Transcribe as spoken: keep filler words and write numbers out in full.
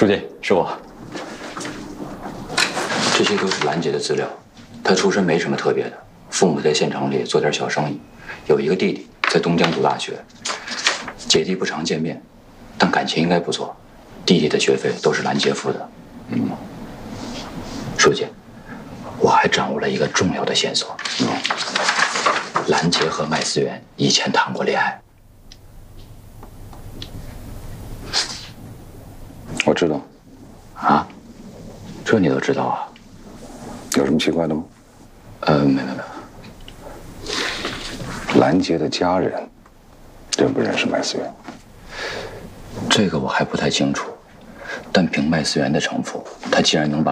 书记，是我。 这些都是兰杰的资料。他出身没什么特别的，父母在县城里做点小生意，有一个弟弟在东江读大学。姐弟不常见面，但感情应该不错。弟弟的学费都是兰杰付的。嗯，书记，我还掌握了一个重要的线索。嗯，兰杰和麦思源以前谈过恋爱。 我知道。 啊？这你都知道啊？ 有什么奇怪的吗？ 呃，没没没。 兰杰的家人认不认识麦思源？ 这个我还不太清楚，但凭麦思源的城府，他既然能把